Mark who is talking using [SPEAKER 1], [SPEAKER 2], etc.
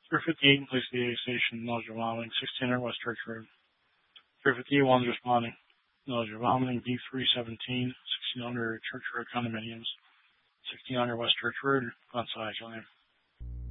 [SPEAKER 1] 358 Place the A Station, nausea vomiting, 1600 West Church Road. 358 responding, nausea vomiting, B317, 1600 Church Road condominiums, 1600 West Church Road, Gonzales,